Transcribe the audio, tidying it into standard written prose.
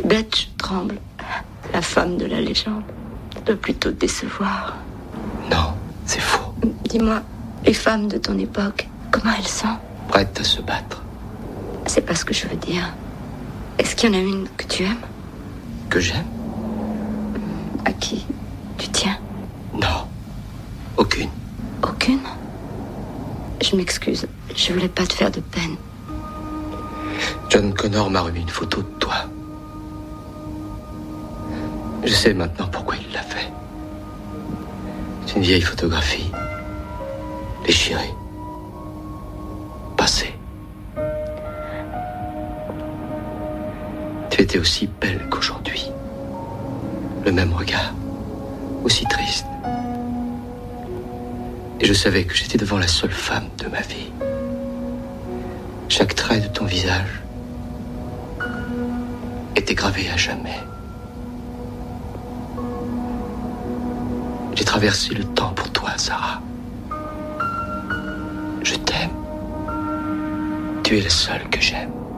bête, je tremble. La femme de la légende doit plutôt te décevoir. Non, c'est faux. Dis-moi, les femmes de ton époque, comment elles sont? Prêtes à se battre. C'est pas ce que je veux dire. Est-ce qu'il y en a une que tu aimes? Que j'aime? À qui tu tiens? Non, aucune. Aucune? Je m'excuse, je voulais pas te faire de peine. John Connor m'a remis une photo de toi. Je sais maintenant pourquoi il l'a fait. C'est une vieille photographie. Déchirée. Passée. Tu étais aussi belle qu'aujourd'hui. Le même regard. Aussi triste. Et je savais que j'étais devant la seule femme de ma vie. Chaque trait de ton visage était gravé à jamais. J'ai traversé le temps pour toi, Sarah. Je t'aime. Tu es la seule que j'aime.